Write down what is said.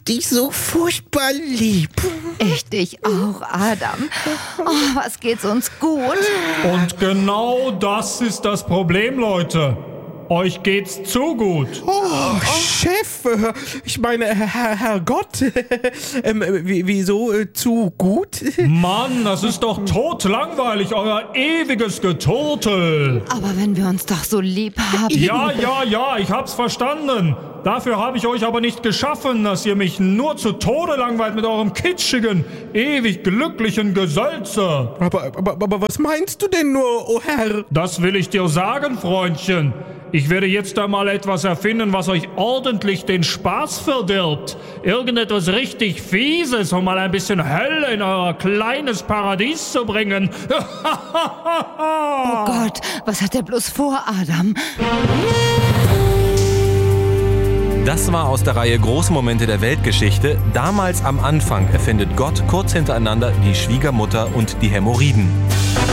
dich so furchtbar lieb. Ich dich auch, Adam. Oh, was geht's uns gut? Und genau das ist das Problem, Leute. Euch geht's zu gut. Oh, Chef, ich meine, Herrgott, wieso zu gut? Mann, das ist doch totlangweilig, euer ewiges Geturtel. Aber wenn wir uns doch so lieb haben. Ja, ich hab's verstanden. Dafür habe ich euch aber nicht geschaffen, dass ihr mich nur zu Tode langweilt mit eurem kitschigen, ewig glücklichen Gesölze. Aber was meinst du denn nur, oh Herr? Das will ich dir sagen, Freundchen. Ich werde jetzt einmal etwas erfinden, was euch ordentlich den Spaß verdirbt. Irgendetwas richtig Fieses, um mal ein bisschen Hölle in euer kleines Paradies zu bringen. Oh Gott, was hat er bloß vor, Adam? Das war aus der Reihe Große Momente der Weltgeschichte. Damals am Anfang erfindet Gott kurz hintereinander die Schwiegermutter und die Hämorrhoiden.